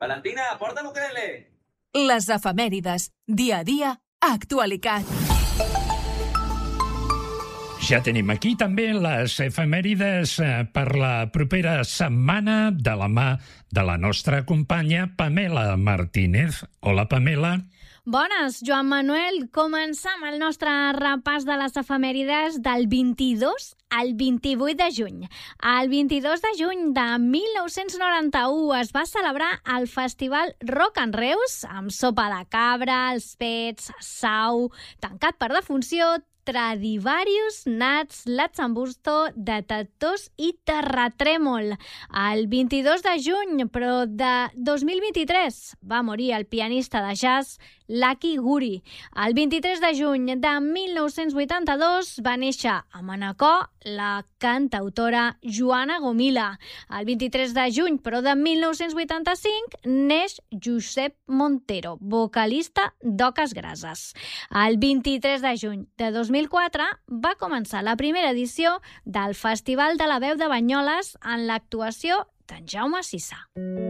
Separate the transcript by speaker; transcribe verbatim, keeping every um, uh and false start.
Speaker 1: Valentina, porta l'ukelele!
Speaker 2: Les efemèrides, dia a dia, actualitat.
Speaker 3: Ja tenim aquí també les efemèrides per la propera setmana de la mà de la nostra companya Pamela Martínez. Hola, Pamela.
Speaker 4: Bones, Joan Manuel. Comencem el nostre repàs de les efemèrides del vint-i-dos al vint-i-vuit de juny. El vint-i-dos de juny de mil nou-cents noranta-u es va celebrar el Festival Rock en Reus amb sopa de cabra, els pets, sau, tancat per defunció, Stradivarius, nats, Latsambusto, detectors i terratrèmol. El vint-i-dos de juny, però de dos mil vint-i-tres, va morir el pianista de jazz Lucky Guri. El vint-i-tres de juny de mil nou-cents vuitanta-dos va néixer a Manacor la cantautora Joana Gomila. El vint-i-tres de juny, però de mil nou-cents vuitanta-cinc, neix Josep Montero, vocalista d'Oques Grases. El vint-i-tres de juny de dos mil quatre va començar la primera edició del Festival de la Veu de Banyoles en l'actuació d'en Jaume Sisa.